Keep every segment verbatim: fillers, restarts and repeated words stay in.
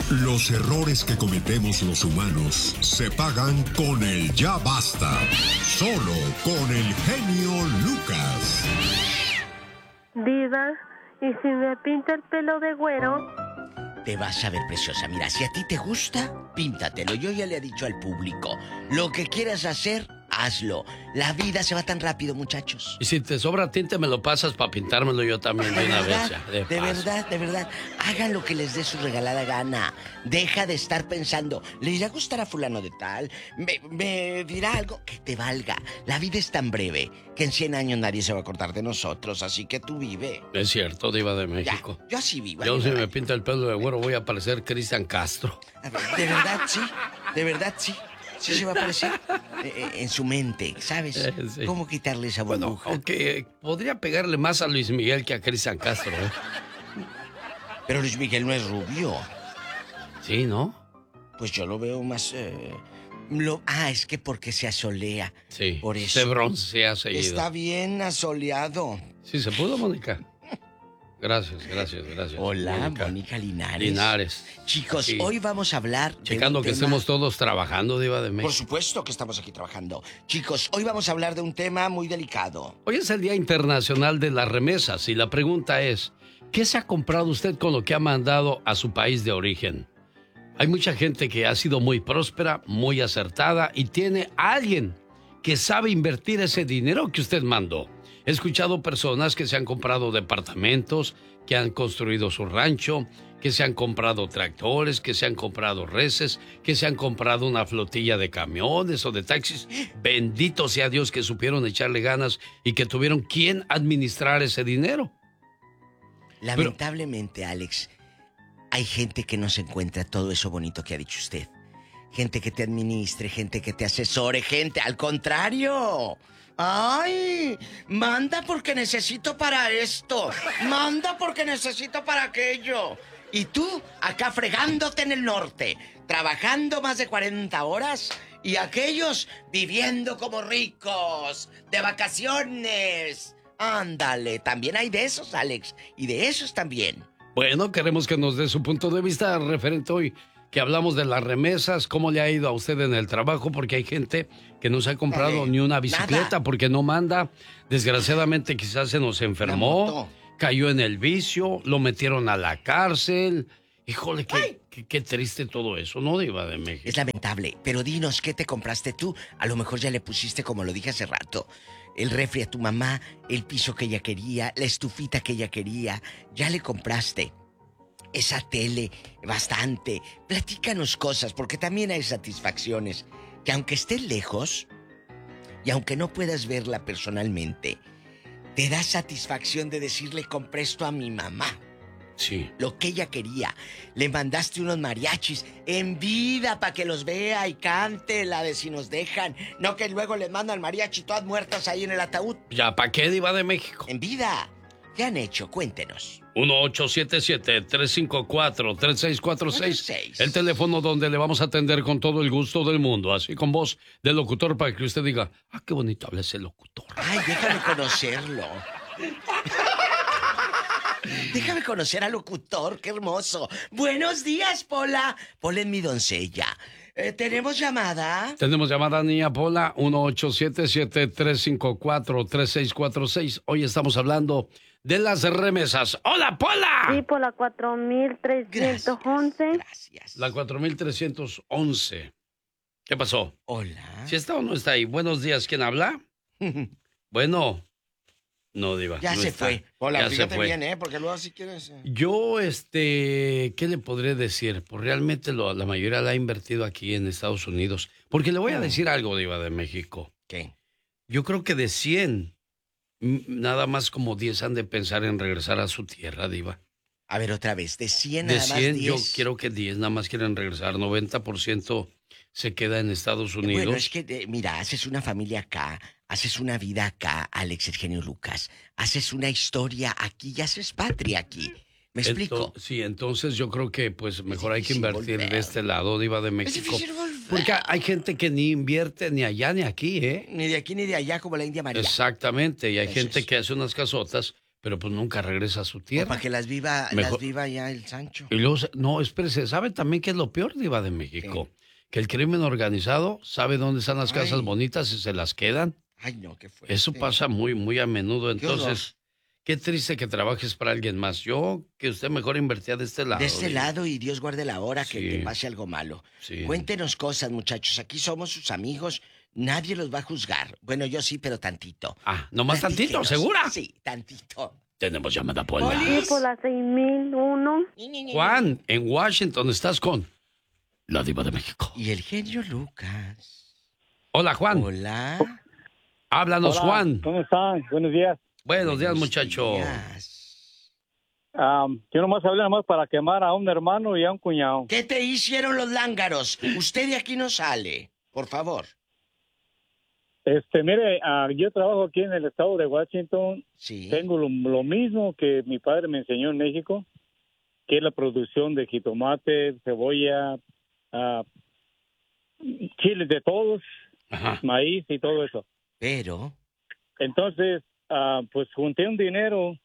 Los errores que cometemos los humanos se pagan con el ya basta. Solo con el genio Lucas. Diva, ¿y si me pinta el pelo de güero? Te vas a ver preciosa. Mira, si a ti te gusta, píntatelo. Yo ya le he dicho al público, lo que quieras hacer, hazlo. La vida se va tan rápido, muchachos. Y si te sobra tinte, me lo pasas para pintármelo yo también de, de una verdad, vez. Ya, de de verdad, de verdad. Hagan lo que les dé su regalada gana. Deja de estar pensando, ¿le irá a gustar a fulano de tal? ¿Me, me dirá algo? Que te valga. La vida es tan breve que en cien años nadie se va a acordar de nosotros, así que tú vive. Es cierto, Diva de México. Ya, yo así vivo. Yo si me pinta el pelo de güero voy a parecer Cristian Castro. A ver, de verdad, sí. De verdad, sí. Sí se va a aparecer eh, en su mente, ¿sabes? Eh, sí. ¿Cómo quitarle esa burbuja? Bueno, aunque eh, podría pegarle más a Luis Miguel que a Cristian Castro, ¿eh? Pero Luis Miguel no es rubio. Sí, ¿no? Pues yo lo veo más... Eh, lo, ah, es que porque se asolea. Sí, por eso. se broncea seguido. Está bien asoleado. Sí, ¿se pudo, Mónica? Gracias, gracias, gracias. Hola, Mónica, Mónica Linares. Linares. Chicos, sí. Hoy vamos a hablar... Checando que tema... estemos todos trabajando, Diva de México. Por supuesto que estamos aquí trabajando. Chicos, hoy vamos a hablar de un tema muy delicado. Hoy es el Día Internacional de las Remesas y la pregunta es, ¿qué se ha comprado usted con lo que ha mandado a su país de origen? Hay mucha gente que ha sido muy próspera, muy acertada y tiene a alguien que sabe invertir ese dinero que usted mandó. He escuchado personas que se han comprado departamentos, que han construido su rancho, que se han comprado tractores, que se han comprado reses, que se han comprado una flotilla de camiones o de taxis. Bendito sea Dios que supieron echarle ganas y que tuvieron quien administrar ese dinero. Lamentablemente, Pero... Alex, hay gente que no se encuentra todo eso bonito que ha dicho usted. Gente que te administre, gente que te asesore, gente al contrario. ¡Ay! Manda porque necesito para esto. Manda porque necesito para aquello. Y tú, acá fregándote en el norte, trabajando más de cuarenta horas, y aquellos viviendo como ricos, de vacaciones. Ándale, también hay de esos, Alex, y de esos también. Bueno, queremos que nos dé su punto de vista referente hoy, que hablamos de las remesas, cómo le ha ido a usted en el trabajo, porque hay gente que no se ha comprado Dale, ni una bicicleta nada. Porque no manda. Desgraciadamente quizás se nos enfermó, cayó en el vicio, lo metieron a la cárcel. Híjole, qué, qué, qué triste todo eso, ¿no, Diva de México? Es lamentable, pero dinos, ¿qué te compraste tú? A lo mejor ya le pusiste, como lo dije hace rato, el refri a tu mamá, el piso que ella quería, la estufita que ella quería, ya le compraste. Esa tele, bastante. Platícanos cosas, porque también hay satisfacciones que aunque estés lejos y aunque no puedas verla personalmente, te da satisfacción de decirle, compré esto a mi mamá. Sí. Lo que ella quería. Le mandaste unos mariachis en vida para que los vea y cante la de Si Nos Dejan. No que luego les mandan mariachi todas muertas ahí en el ataúd. ¿Ya para qué, Diva de México? En vida. ¿Qué han hecho? Cuéntenos. uno ocho siete siete, tres cinco cuatro, tres seis cuatro seis. El teléfono donde le vamos a atender con todo el gusto del mundo. Así con voz de locutor para que usted diga, ah, qué bonito habla ese locutor. Ay, déjame conocerlo. Déjame conocer al locutor, qué hermoso. Buenos días, Pola. Pola es mi doncella. Eh, ¿Tenemos llamada? Tenemos llamada, niña Pola, uno ocho siete siete, tres cinco cuatro, tres seis cuatro seis. Hoy estamos hablando de las remesas. ¡Hola, Pola! Sí, por la cuatro mil trescientos once. Gracias, gracias. La cuatro mil trescientos once. ¿Qué pasó? Hola. ¿Si está o no está ahí? Buenos días, ¿quién habla? Bueno... No, Diva. Ya no se está. fue. Hola, ya fíjate se fue. bien, ¿eh? Porque luego si quieres... Eh. Yo, este... ¿qué le podré decir? Pues realmente lo, la mayoría la ha invertido aquí en Estados Unidos. Porque le voy a decir algo, Diva de México. ¿Qué? Yo creo que de cien, nada más como diez han de pensar en regresar a su tierra, Diva. A ver, otra vez. De cien de nada más cien, diez. yo quiero que diez nada más quieren regresar. noventa por ciento se queda en Estados Unidos. Bueno, es que, eh, mira, haces una familia acá, haces una vida acá, Alex, el genio Lucas. Haces una historia aquí y haces patria aquí. ¿Me explico? Ento- sí, entonces yo creo que pues mejor hay que invertir volver. de este lado, Diva de Es México. difícil volver. Porque hay gente que ni invierte ni allá ni aquí, ¿eh? Ni de aquí ni de allá como la India María. Exactamente, y hay Entonces... gente que hace unas casotas, pero pues nunca regresa a su tierra. Para que las viva, Mejor... las viva ya el Sancho. Y luego, no, espérese, ¿sabe también qué es lo peor, Diva de México? ¿Qué? Que el crimen organizado sabe dónde están las Ay. casas bonitas y se las quedan. Ay, no, qué fuerte. Eso pasa muy, muy a menudo. Entonces, qué, qué triste que trabajes para alguien más. Yo, que usted mejor invertía de este lado. De este Diva. lado y Dios guarde la hora sí. que te pase algo malo. Sí. Cuéntenos cosas, muchachos. Aquí somos sus amigos. Nadie los va a juzgar. Bueno, yo sí, pero tantito. Ah, ¿nomás tantito? ¿Segura? Sí, tantito. Tenemos llamada, Pola. Sí, por la seis mil uno. Juan, en Washington estás con la Diva de México. Y el genio Lucas. Hola, Juan. Hola. Háblanos, Hola, Juan. ¿Cómo están? Buenos días. Buenos, Buenos días, muchacho. días. Um, yo nomás hablé nomás para quemar a un hermano y a un cuñado. ¿Qué te hicieron los lángaros? Usted de aquí no sale, por favor. Este, mire, uh, yo trabajo aquí en el estado de Washington. Sí. Tengo lo, lo mismo que mi padre me enseñó en México, que es la producción de jitomate, cebolla, uh, chiles de todos, Ajá. maíz y todo eso. Pero... Entonces, uh, pues junté un dinero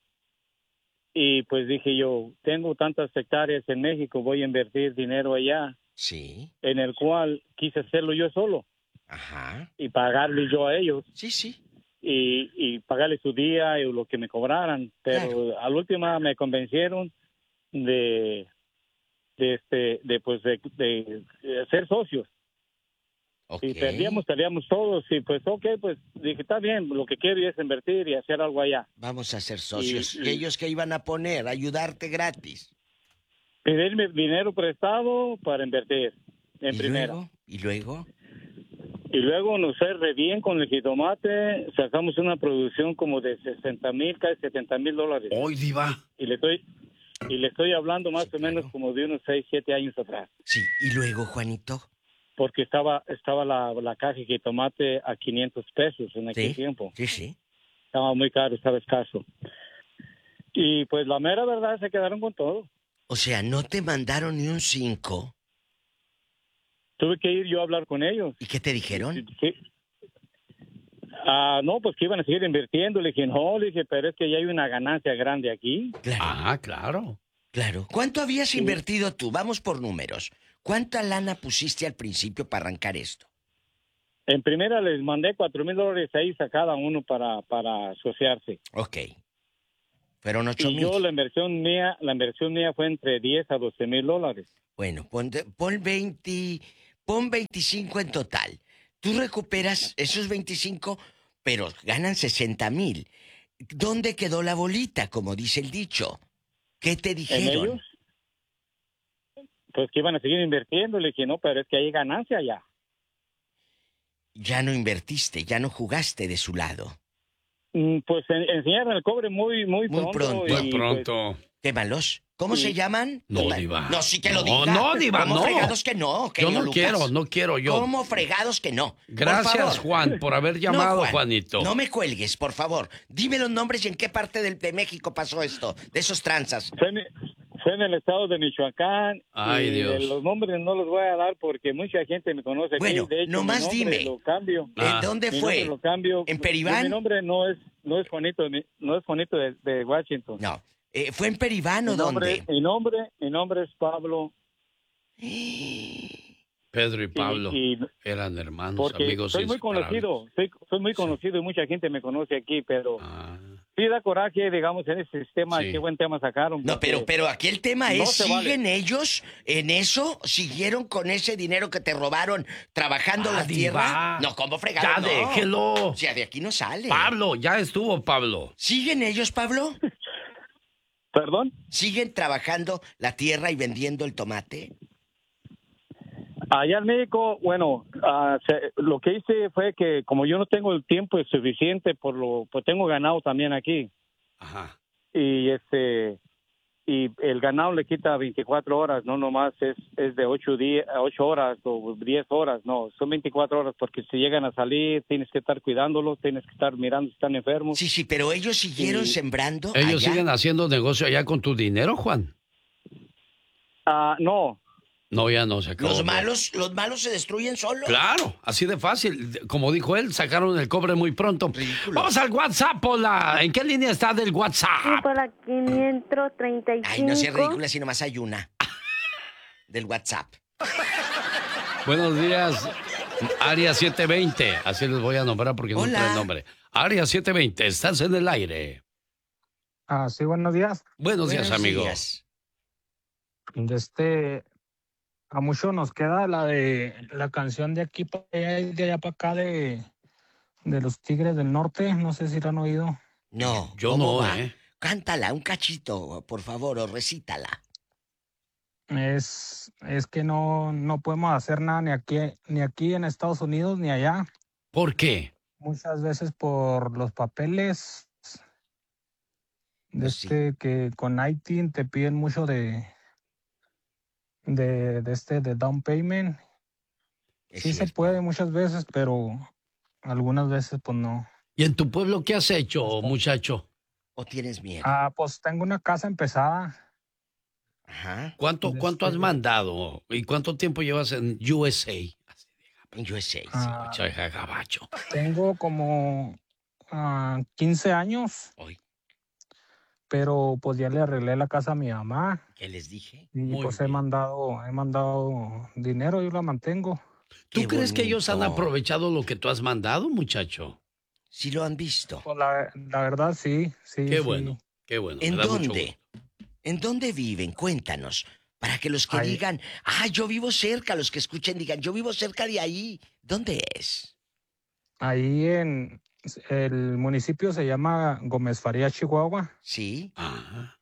y pues dije yo, tengo tantas hectáreas en México, voy a invertir dinero allá, Sí. en el cual quise hacerlo yo solo Ajá. y pagarle yo a ellos Sí, sí. y, y pagarle su día y lo que me cobraran, pero Claro. al último me convencieron de de este de pues de, de, de ser socios. Okay. Y perdíamos, perdíamos todos y pues ok, pues dije, está bien, lo que quiero es invertir y hacer algo allá. Vamos a ser socios. Y- ¿Y ellos qué iban a poner? Ayudarte gratis. Pedirme dinero prestado para invertir en ¿Y primera. luego? ¿Y luego? Y luego nos fue re bien con el jitomate, sacamos una producción como de sesenta mil, casi setenta mil dólares. Hoy, Diva. Y le estoy y le estoy hablando más Sí, o menos claro. como de unos seis, siete años atrás. Sí. ¿Y luego, Juanito? Porque estaba estaba la, la caja de jitomate a quinientos pesos en aquel Sí. tiempo. Sí, sí. Estaba muy caro, estaba escaso. Y pues la mera verdad se quedaron con todo. O sea, no te mandaron ni un cinco. Tuve que ir yo a hablar con ellos. ¿Y qué te dijeron? Sí. Ah, no, pues que iban a seguir invirtiendo. Le dije, no, le dije, pero es que ya hay una ganancia grande aquí. Claro. Ah, claro. Claro. ¿Cuánto habías invertido tú? Vamos por números. ¿Cuánta lana pusiste al principio para arrancar esto? En primera les mandé cuatro mil dólares ahí a cada uno para, para asociarse. Ok. Fueron ocho Y mil. yo la inversión mía, la inversión mía fue entre diez a doce mil dólares. Bueno, pon, pon veinte, pon veinticinco en total. Tú recuperas esos veinticinco, pero ganan sesenta mil. ¿Dónde quedó la bolita, como dice el dicho? ¿Qué te En dijeron? ellos, pues que iban a seguir invirtiendo. Le dije, no, pero es que hay ganancia ya. Ya no invertiste, ya no jugaste de su lado. Mm, Pues en- enseñaron el cobre muy, muy, Muy pronto. pronto. y, Muy pues, pronto. Quémalos. ¿Cómo Sí. se llaman? No, Toma- Diva. No, sí que lo No, diga. no, Diva, ¿Cómo no. fregados que no? Yo querido no Lucas? quiero, no quiero yo. ¿Cómo fregados que no? Por Gracias, favor. Juan, por haber No, llamado, Juan, Juanito. No me cuelgues, por favor. Dime los nombres y en qué parte del- de México pasó esto, de esos tranzas. Fue en, fue en el estado de Michoacán. Ay, y Dios. Los nombres no los voy a dar porque mucha gente me conoce aquí. Bueno, De hecho, nomás mi nombre dime. Lo cambio. Ah. ¿En dónde Mi fue? nombre lo cambio. ¿En Peribán? Mi nombre no es no es Juanito, de- no es Juanito de, de Washington. No. Eh, ¿Fue en Peribán o mi nombre, dónde? mi nombre, mi nombre es Pablo. Pedro y Pablo y- eran hermanos, Porque amigos soy muy inseparables. conocido, soy, soy muy conocido y mucha gente me conoce aquí, pero Ah, sí da coraje, digamos, en ese sistema. Sí. Qué buen tema sacaron. No, porque pero, pero aquí el tema no es, se ¿siguen vale. ellos en eso? ¿Siguieron con ese dinero que te robaron trabajando Ah, la Diva. tierra? No, ¿cómo fregados? ya no. déjelo. O sea, de aquí no sale. Pablo, ya estuvo, Pablo. ¿Siguen ellos, Pablo? ¿Perdón? ¿Siguen trabajando la tierra y vendiendo el tomate? Allá en México, bueno, ah, se- lo que hice fue que como yo no tengo el tiempo suficiente, por lo pues tengo ganado también aquí. Ajá. Y este y el ganado le quita veinticuatro horas, no nomás es es de ocho días, ocho horas o diez horas, no, son veinticuatro horas porque si llegan a salir tienes que estar cuidándolos, tienes que estar mirando si están enfermos. Sí, sí, pero ellos siguieron Sí. sembrando ¿Ellos allá. siguen haciendo negocio allá con tu dinero, Juan? Ah, no. No, ya no se acabó. Los malos, los malos se destruyen solos. Claro, así de fácil. Como dijo él, sacaron el cobre muy pronto. Ridículo. Vamos al WhatsApp, Pola. ¿En qué línea está del Sí, WhatsApp? por la quinientos treinta y cinco. Ay, no seas ridícula si nomás hay una. Del WhatsApp. Buenos días, Área setecientos veinte. Así les voy a nombrar porque no Hola. trae nombre. Área setecientos veinte, estás en el aire. Ah, sí, buenos días. Buenos días, Buenos amigo. días. De este, a mucho nos queda la de la canción de aquí para allá y de allá para acá de, de los Tigres del Norte. No sé si la han oído. No, Yo ¿cómo no, va? ¿eh? Cántala, un cachito, por favor, o recítala. Es, es que no, no podemos hacer nada ni aquí, ni aquí en Estados Unidos ni allá. ¿Por qué? Muchas veces por los papeles. De Pues sí. este, que con I T I N te piden mucho de, de, de este, de down payment. Es Sí se cierto. puede muchas veces, pero algunas veces pues no. ¿Y en tu pueblo qué has hecho, muchacho? ¿O tienes miedo? Ah, pues tengo una casa empezada. Ajá. ¿Cuánto, cuánto has Este- mandado? ¿Y cuánto tiempo llevas en U S A? En U S A. Ah, Chaja gabacho. tengo como ah, quince años, Hoy, pero pues ya le arreglé la casa a mi mamá ¿qué les dije? y Muy pues he bien. mandado, he mandado dinero, yo la mantengo. ¿Tú Qué crees que ellos han bonito. aprovechado lo que tú has mandado, muchacho? Sí lo han visto. Pues la, la verdad sí, sí. Qué sí. bueno, qué bueno. me ¿En da mucho dónde? gusto. ¿En dónde viven? Cuéntanos. Para que los que Ahí. digan, ah, yo vivo cerca, los que escuchen digan, yo vivo cerca de ahí. ¿Dónde es? Ahí en el municipio se llama Gómez Farías, Chihuahua. Sí. Ah,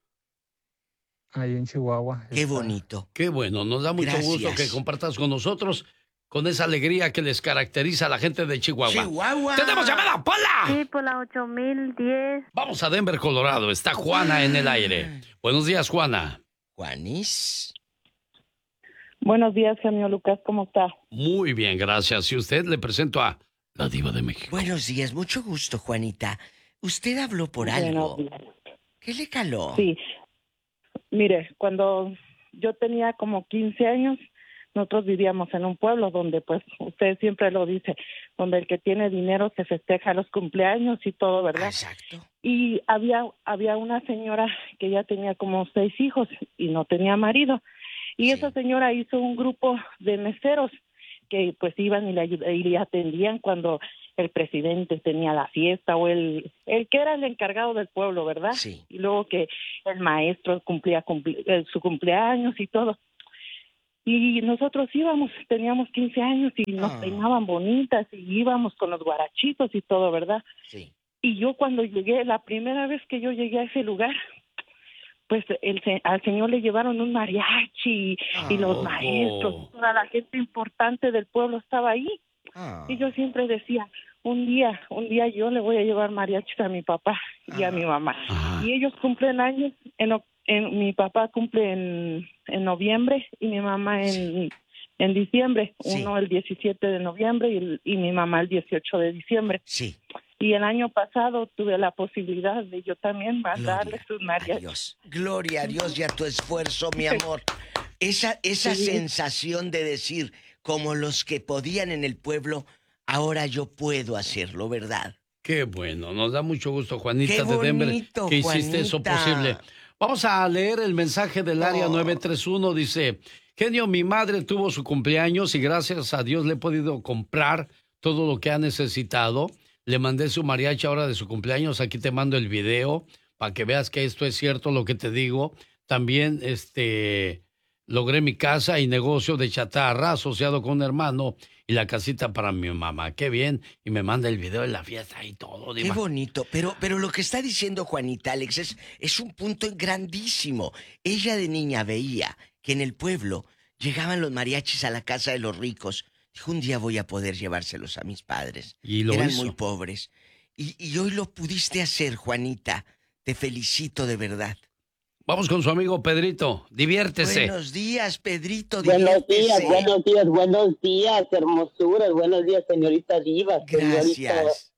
Ahí en Chihuahua. Qué está. bonito. qué bueno, nos da mucho Gracias. gusto que compartas con nosotros con esa alegría que les caracteriza a la gente de Chihuahua. Chihuahua. ¡Tenemos llamada, Pola! Sí, por la ocho mil diez. Vamos a Denver, Colorado. Está Juana en el aire. Buenos días, Juana. Juanis. Buenos días, genio Lucas, ¿cómo está? Muy bien, gracias. Y usted le presento a la diva de México. Buenos días, mucho gusto, Juanita. Usted habló por algo. Buenos días. ¿Qué le caló? Sí, mire, cuando yo tenía como quince años, nosotros vivíamos en un pueblo donde, pues, usted siempre lo dice, donde el que tiene dinero se festeja los cumpleaños y todo, ¿verdad? Exacto. Y había, había una señora que ya tenía como seis hijos y no tenía marido. Y Sí. esa señora hizo un grupo de meseros que pues iban y le, ayud- y le atendían cuando el presidente tenía la fiesta o el, el que era el encargado del pueblo, ¿verdad? Sí. Y luego que el maestro cumplía cumple- eh, su cumpleaños y todo. Y nosotros íbamos, teníamos quince años y nos Ah. peinaban bonitas y íbamos con los guarachitos y todo, ¿verdad? Sí. Y yo cuando llegué, la primera vez que yo llegué a ese lugar, pues el, se- al señor le llevaron un mariachi y los Ah. maestros, toda la gente importante del pueblo estaba ahí. Ah. Y yo siempre decía, un día, un día yo le voy a llevar mariachis a mi papá y a mi mamá. Ajá. Y ellos cumplen años, en, oc- en- mi papá cumple en, en noviembre y mi mamá en, en diciembre. Sí. Uno el diecisiete de noviembre y, el- y mi mamá el dieciocho de diciembre. Sí. Y el año pasado tuve la posibilidad de yo también mandarle Gloria sus a mariachis. Dios. Gloria a Dios y a tu esfuerzo, mi amor. Esa, esa Sí. sensación de decir, como los que podían en el pueblo, ahora yo puedo hacerlo, ¿verdad? Qué bueno, nos da mucho gusto, Juanita Qué de Denver, bonito, que hiciste eso Juanita. posible. Vamos a leer el mensaje del área Oh. nueve tres uno. Dice, genio, mi madre tuvo su cumpleaños y gracias a Dios le he podido comprar todo lo que ha necesitado. Le mandé su mariachi ahora de su cumpleaños. Aquí te mando el video para que veas que esto es cierto lo que te digo. También este logré mi casa y negocio de chatarra asociado con un hermano y la casita para mi mamá. Qué bien. Y me manda el video de la fiesta y todo. Qué Diva. bonito, pero, pero lo que está diciendo Juanita, Alex, es, es un punto grandísimo. Ella de niña veía que en el pueblo llegaban los mariachis a la casa de los ricos. Dijo, un día voy a poder llevárselos a mis padres. Y lo Eran hizo. muy pobres. Y, y hoy lo pudiste hacer, Juanita. Te felicito de verdad. Vamos con su amigo Pedrito. Diviértese. Buenos días, Pedrito. Buenos días, diviértese. buenos días, buenos días, hermosuras, buenos días, señorita Diva, señorita, Gracias.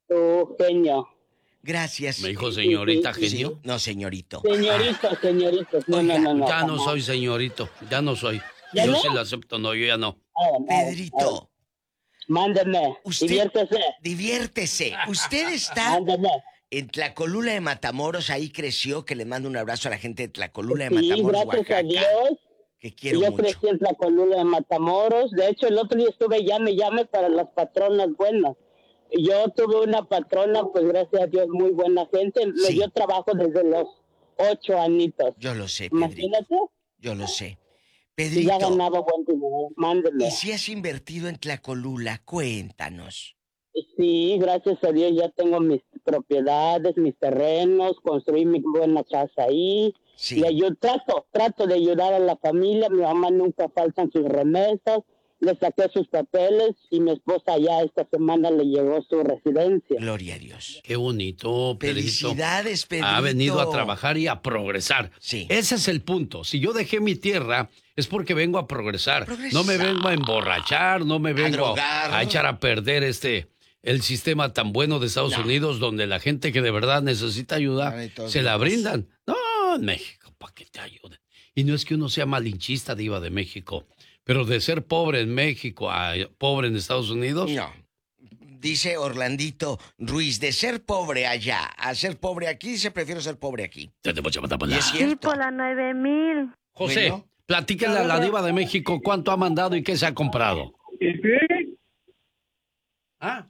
tu genio. Gracias. Me dijo señorita Sí, genio. no, señorito. Señorita, señorita, no, Oiga, no, no, no. Ya no jamás. soy señorito. Ya no soy. ¿Ya Yo no? sí lo acepto, no, yo ya no. Ah, no, Pedrito. ah, mándeme, Usted- diviértese. Diviértese. Usted está Mándeme. en Tlacolula de Matamoros, ahí creció, que le mando un abrazo a la gente de Tlacolula de Sí, Matamoros, gracias Oaxaca. a Dios. Que quiero Yo mucho. crecí en Tlacolula de Matamoros. De hecho, el otro día estuve llame, llame para las patronas buenas. Yo tuve una patrona, pues gracias a Dios, muy buena gente. Me Sí. dio trabajo desde los ocho añitos. Yo lo sé, Pedrito. Imagínate. Yo lo sé. Y ya Pedrito, ganaba buen dinero. Mándeme. ¿y si has invertido en Tlacolula? Cuéntanos. Sí, gracias a Dios ya tengo mis propiedades, mis terrenos, construí mi buena casa ahí. Sí. Y ayudo, trato, trato de ayudar a la familia. Mi mamá nunca faltan sus remesas. Le saqué sus papeles y mi esposa ya esta semana le llegó su residencia. Gloria a Dios. Qué bonito, Pedrito. Felicidades, Pedrito. Ha venido a trabajar y a progresar. Sí. Ese es el punto. Si yo dejé mi tierra, es porque vengo a progresar. Progresar. No me vengo a emborrachar, no me vengo a, drogar. a echar a perder este el sistema tan bueno de Estados No. Unidos, donde la gente que de verdad necesita ayuda, Ay, todos se la locos. brindan. No, en México, ¿para qué te ayuden? Y no es que uno sea malinchista, diva de México, pero de ser pobre en México a pobre en Estados Unidos, No. Dice Orlandito Ruiz, de ser pobre allá a ser pobre aquí, se prefiero ser pobre aquí. Y es Sí, cierto. por las nueve mil. José, Bueno. platíquenle a la diva de México cuánto ha mandado y qué se ha comprado. Sí, Ah.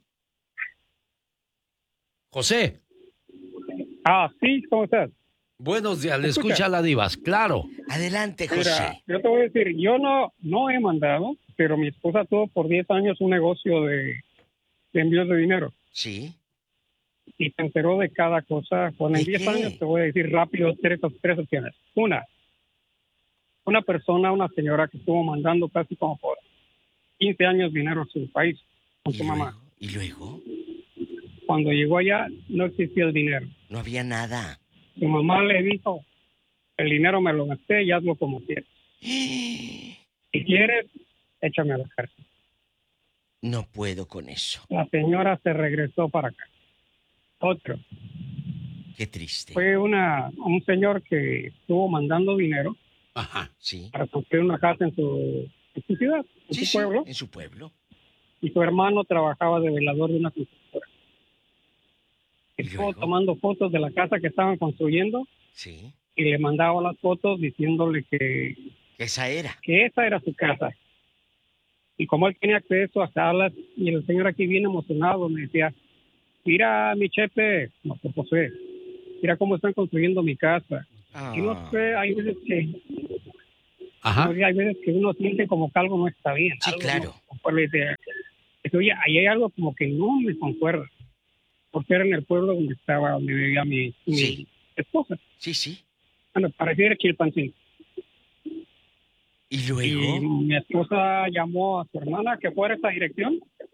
José, ah, sí, ¿cómo estás? buenos días, le Escucha. escucha a la divas, claro. Adelante, Mira, José. yo te voy a decir, yo no, no he mandado, pero mi esposa tuvo por diez años un negocio de, de envíos de dinero Sí. y se enteró de cada cosa. Bueno, en ¿De diez qué? años te voy a decir rápido tres, tres opciones. Una, una persona, una señora que estuvo mandando casi como por quince años dinero a su país con ¿Y su mamá. luego? ¿Y luego? Cuando llegó allá no existía el dinero. No había nada. Su mamá le dijo, el dinero me lo gasté y hazlo como quieras. Si quieres, échame a la cárcel. No puedo con eso. La señora se regresó para acá. Otro, Qué triste. fue una un señor que estuvo mandando dinero Ajá. Sí. para construir una casa en su, en su ciudad, en Sí, su sí, pueblo, en su pueblo. y su hermano trabajaba de velador de una constructora. ¿Y Estuvo luego? tomando fotos de la casa que estaban construyendo Sí. y le mandaba las fotos diciéndole que, Esa era. que esa era su casa. Y como él tenía acceso a salas, y el señor aquí bien emocionado me decía, mira mi chefe, no sé, José, mira cómo están construyendo mi casa. Ah. Y no sé, hay veces que Ajá. no sé, hay veces que uno siente como que algo no está bien. Sí, algo claro. no- pues le dice, dice, oye, ahí hay algo como que no me concuerda. Porque era en el pueblo donde estaba, donde vivía mi, mi Sí. esposa. Sí, sí. Bueno, parecía Chilpancingo. ¿Y Y luego? mi esposa llamó a su hermana que fuera a esa dirección.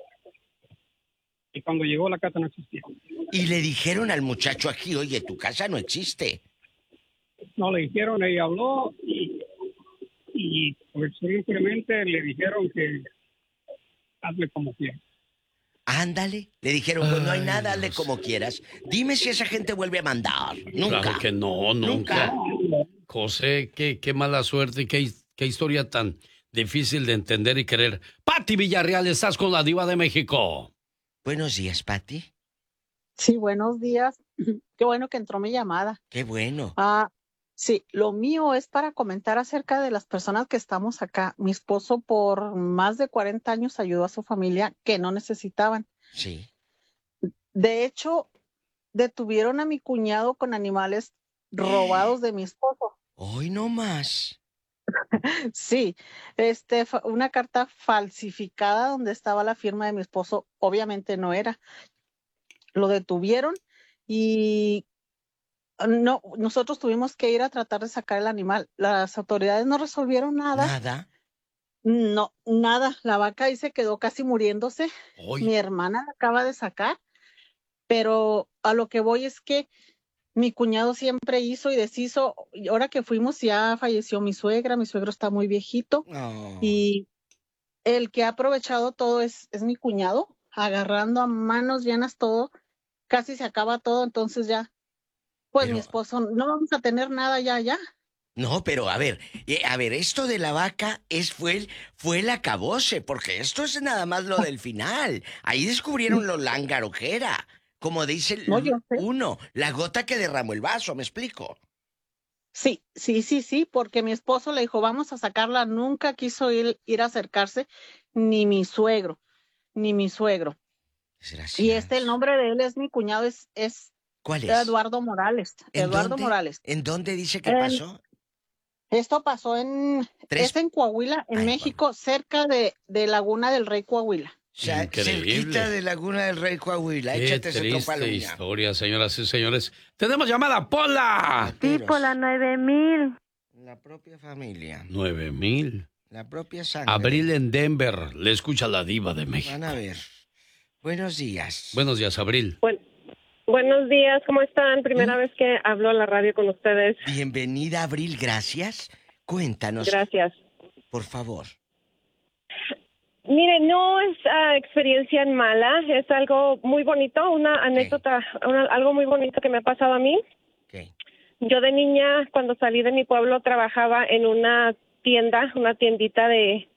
Y cuando llegó la casa no existía. Y le dijeron al muchacho aquí, oye, tu casa no existe. No le dijeron, ella habló y, y pues simplemente le dijeron que hazle como quieras. Ándale. Le dijeron, pues no hay Ay, nada, hazle Dios. como quieras. Dime si esa gente vuelve a mandar. Nunca. Claro que no, nunca. José, qué, qué mala suerte y qué, qué historia tan difícil de entender y querer. Pati Villarreal, estás con la diva de México. Buenos días, Pati. Sí, buenos días. Qué bueno que entró mi llamada. Qué bueno. Ah, sí, lo mío es para comentar acerca de las personas que estamos acá. Mi esposo por más de cuarenta años ayudó a su familia que no necesitaban. Sí. De hecho, detuvieron a mi cuñado con animales robados de mi esposo. Hoy no más. Sí, este, fa- una carta falsificada donde estaba la firma de mi esposo, obviamente no era. Lo detuvieron y no, nosotros tuvimos que ir a tratar de sacar el animal. Las autoridades no resolvieron nada. Nada. No, nada. La vaca ahí se quedó casi muriéndose. Hoy. Mi hermana la acaba de sacar, pero a lo que voy es que mi cuñado siempre hizo y deshizo. Y ahora que fuimos ya falleció mi suegra, mi suegro está muy viejito No. y el que ha aprovechado todo es, es mi cuñado, agarrando a manos llenas todo, casi se acaba todo, entonces ya, pues Pero- mi esposo, no vamos a tener nada ya, ya. No, pero a ver, eh, a ver, esto de la vaca es fue el, fue el acabose, porque esto es nada más lo del final. Ahí descubrieron lo lángaro que era. Como dice el No, yo sé. uno, la gota que derramó el vaso, ¿me explico? Sí, sí, sí, sí, porque mi esposo le dijo, vamos a sacarla, nunca quiso ir, ir a acercarse, ni mi suegro, ni mi suegro. Gracias. Y este, el nombre de él es mi cuñado, es, es ¿Cuál es? Eduardo Morales. ¿En Eduardo dónde? Morales. ¿En dónde dice que En- pasó? Esto pasó en, Tres- es en Coahuila, en Ay, México, cerca de, de Laguna del Rey, Coahuila. O sea, Increíble. cerquita de Laguna del Rey, Coahuila. Qué Échate ese triste topal uña. historia, señoras y señores. ¡Tenemos llamada, Pola! Sí, Rateros. por la nueve mil. La propia familia. Nueve mil. La propia sangre. Abril en Denver. Le escucha la diva de México. Van a ver. Buenos días. Buenos días, Abril. Bueno, buenos días, ¿cómo están? Primera ¿Mm? vez que hablo a la radio con ustedes. Bienvenida, Abril, gracias. Cuéntanos, Gracias. por favor. Mire, no es ah, experiencia mala, es algo muy bonito, una anécdota, una- algo muy bonito que me ha pasado a mí. Okay. Yo de niña, cuando salí de mi pueblo, trabajaba en una tienda, una tiendita de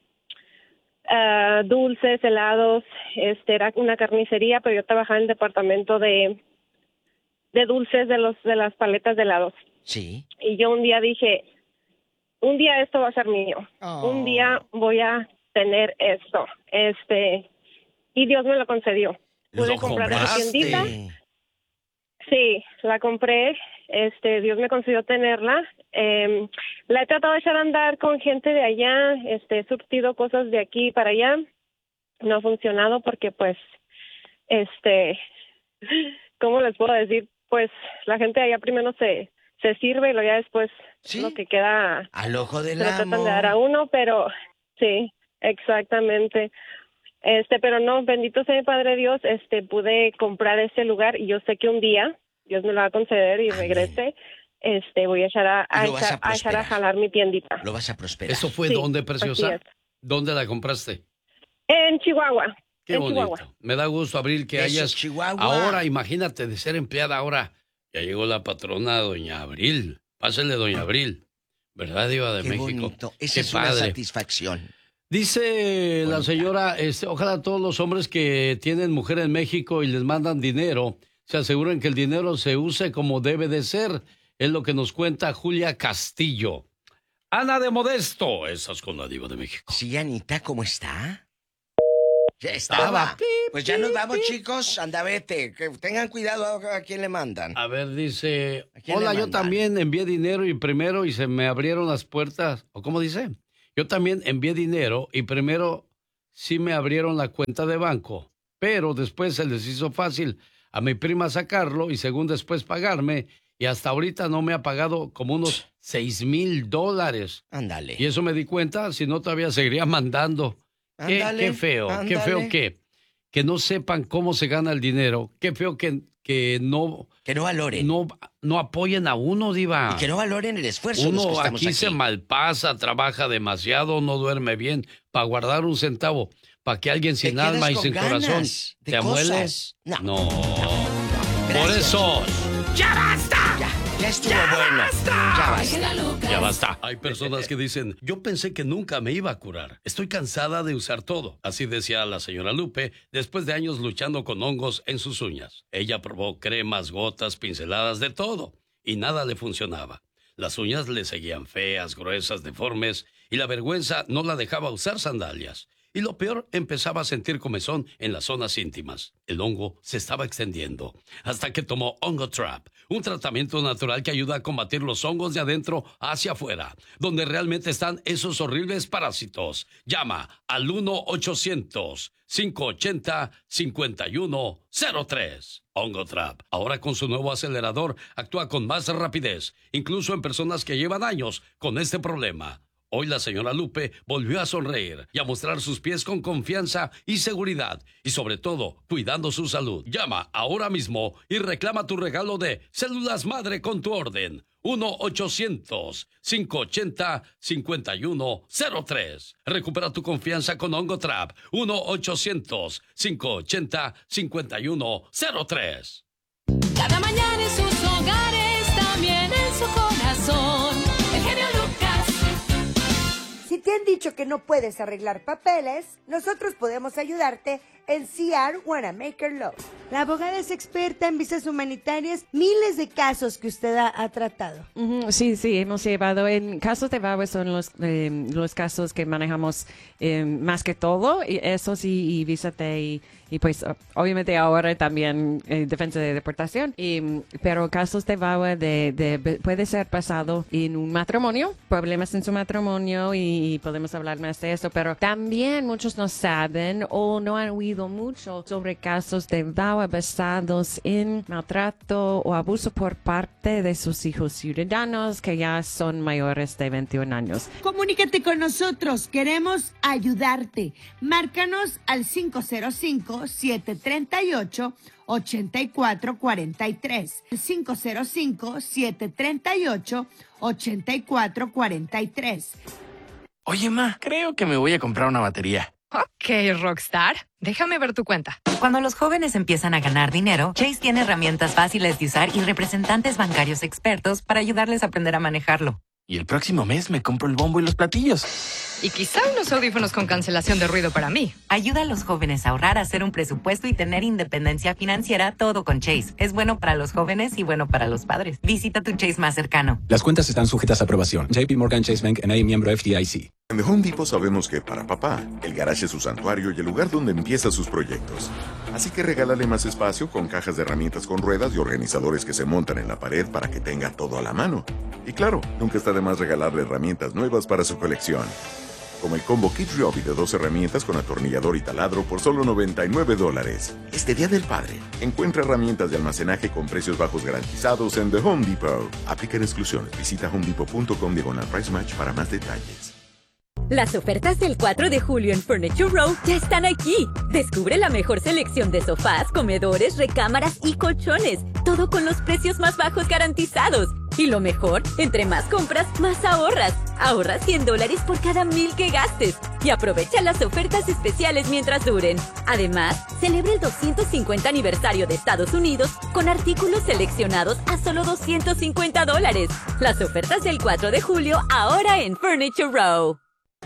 ah, dulces, helados, este era una carnicería, pero yo trabajaba en el departamento de de dulces de los de las paletas de helados. Sí. Y yo un día dije, un día esto va a ser mío. Oh. Un día voy a tener esto. Este, y Dios me lo concedió. ¿Lo Pude comprar esa compraste? tiendita. Sí, la compré. Este, Dios me concedió tenerla. Eh, la he tratado de echar a andar con gente de allá. Este, he surtido cosas de aquí para allá. No ha funcionado porque, pues, este, ¿cómo les puedo decir? Pues la gente de allá primero se se sirve y luego ya después Sí. lo que queda Al ojo se del lo tratan amo. de dar a uno, pero sí, exactamente. Este, pero no, bendito sea mi Padre Dios, este, pude comprar ese lugar y yo sé que un día Dios me lo va a conceder y Amén. regrese, este, voy a echar a, a, Y lo vas echar, a a echar a prosperar. jalar mi tiendita. Lo vas a prosperar. ¿Eso fue Sí, dónde, así preciosa? es. ¿Dónde la compraste? En Chihuahua. Qué en bonito. Chihuahua. Me da gusto, Abril, que Eso, hayas... Chihuahua. Ahora, imagínate, de ser empleada ahora. Ya llegó la patrona, doña Abril. Pásale, doña Abril. ¿Verdad, diva de Qué México? bonito. Esa Qué es una padre. satisfacción. Dice la Bonita. señora, este, ojalá todos los hombres que tienen mujer en México y les mandan dinero, se aseguren que el dinero se use como debe de ser. Es lo que nos cuenta Julia Castillo. Ana de Modesto, esas con la diva de México. Sí, Anita, ¿cómo está? Ya estaba. Pues ya nos vamos, chicos. Anda, vete. Que tengan cuidado a quién le mandan. A ver, dice, ¿A quién le hola, yo mandan? también envié dinero y primero y se me abrieron las puertas. ¿O cómo dice? Yo también envié dinero y primero sí me abrieron la cuenta de banco, pero después se les hizo fácil a mi prima sacarlo y según después pagarme y hasta ahorita no me ha pagado como unos seis mil dólares. Ándale. Y eso me di cuenta, si no todavía seguiría mandando. Qué, Ándale, qué feo, qué ándale. feo que, que no sepan cómo se gana el dinero. Qué feo que, que no, Que no valoren. no, no apoyen a uno, diva. Y que no valoren el esfuerzo de los que Uno estamos aquí, aquí. se malpasa, trabaja demasiado, no duerme bien, para guardar un centavo, para que alguien sin quedas alma y con sin ganas corazón de te amuele. cosas. No. No. Por Gracias. eso, ¡ya basta! Ya, ya estuvo bueno. Ya basta. Ya basta. Hay personas que dicen, yo pensé que nunca me iba a curar. Estoy cansada de usar todo. Así decía la señora Lupe después de años luchando con hongos en sus uñas. Ella probó cremas, gotas, pinceladas, de todo. Y nada le funcionaba. Las uñas le seguían feas, gruesas, deformes. Y la vergüenza no la dejaba usar sandalias. Y lo peor, empezaba a sentir comezón en las zonas íntimas. El hongo se estaba extendiendo, hasta que tomó Hongo Trap, un tratamiento natural que ayuda a combatir los hongos de adentro hacia afuera, donde realmente están esos horribles parásitos. Llama al uno ochocientos, cinco ochenta, cincuenta y uno cero tres. Hongo Trap, ahora con su nuevo acelerador, actúa con más rapidez, incluso en personas que llevan años con este problema. Hoy la señora Lupe volvió a sonreír y a mostrar sus pies con confianza y seguridad y sobre todo cuidando su salud. Llama ahora mismo y reclama tu regalo de células madre con tu orden. uno ochocientos, cinco ochenta, cincuenta y uno cero tres. Recupera tu confianza con Hongo Trap. uno ochocientos, cinco ochenta, cincuenta y uno cero tres. Cada mañana en sus hogares, también en su corazón. El genio ¿Te han dicho que no puedes arreglar papeles? Nosotros podemos ayudarte en C R Wanamaker Law. La abogada es experta en visas humanitarias, miles de casos que usted ha, ha tratado. Uh-huh. Sí, sí, hemos llevado. En casos de V A W A son los, eh, los casos que manejamos eh, más que todo, y esos y, y visa T, y, y pues obviamente ahora también eh, defensa de deportación. Y, pero casos de V A W A de, de, puede ser pasado en un matrimonio, problemas en su matrimonio, y, y podemos hablar más de eso, pero también muchos no saben o no han oído mucho sobre casos de V A W A basados en maltrato o abuso por parte de sus hijos ciudadanos que ya son mayores de veintiún años. Comunícate con nosotros, queremos ayudarte. Márcanos al cinco cero cinco, siete tres ocho, ocho cuatro cuatro tres. cinco cero cinco, siete tres ocho, ocho cuatro cuatro tres. Oye, ma, creo que me voy a comprar una batería. Ok, Rockstar. Déjame ver tu cuenta. Cuando los jóvenes empiezan a ganar dinero, Chase tiene herramientas fáciles de usar y representantes bancarios expertos para ayudarles a aprender a manejarlo. Y el próximo mes me compro el bombo y los platillos. Y quizá unos audífonos con cancelación de ruido para mí. Ayuda a los jóvenes a ahorrar, a hacer un presupuesto y tener independencia financiera, todo con Chase. Es bueno para los jóvenes y bueno para los padres. Visita tu Chase más cercano. Las cuentas están sujetas a aprobación. J P Morgan Chase Bank N A, miembro F D I C. En The Home Depot sabemos que para papá, el garage es su santuario y el lugar donde empieza sus proyectos. Así que regálale más espacio con cajas de herramientas con ruedas y organizadores que se montan en la pared para que tenga todo a la mano. Y claro, nunca está de más regalarle herramientas nuevas para su colección. Como el combo Kid Ryobi de dos herramientas con atornillador y taladro por solo noventa y nueve dólares. Este Día del Padre, encuentra herramientas de almacenaje con precios bajos garantizados en The Home Depot. Aplican exclusiones. Visita homedepot.com diagonal price match para más detalles. Las ofertas del cuatro de julio en Furniture Row ya están aquí. Descubre la mejor selección de sofás, comedores, recámaras y colchones. Todo con los precios más bajos garantizados. Y lo mejor, entre más compras, más ahorras. Ahorra cien dólares por cada mil que gastes. Y aprovecha las ofertas especiales mientras duren. Además, celebra el doscientos cincuenta aniversario de Estados Unidos con artículos seleccionados a solo doscientos cincuenta dólares. Las ofertas del cuatro de julio ahora en Furniture Row.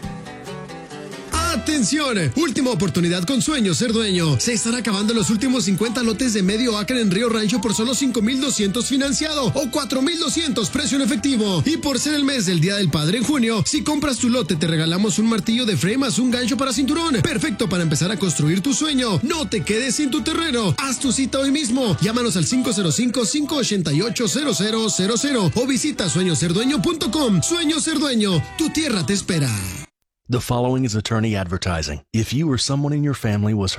¡Atención! Última oportunidad con Sueño Ser Dueño. Se están acabando los últimos cincuenta lotes de medio acre en Río Rancho por solo cinco mil doscientos financiado o cuatro mil doscientos precio en efectivo. Y por ser el mes del Día del Padre en junio, si compras tu lote te regalamos un martillo de frame más un gancho para cinturón. Perfecto para empezar a construir tu sueño. No te quedes sin tu terreno. Haz tu cita hoy mismo. Llámanos al cinco cero cinco, cinco ocho ocho, cero cero cero cero o visita sueño ser dueño punto com. Sueño Ser Dueño. Tu tierra te espera. The following is attorney advertising. If you or someone in your family was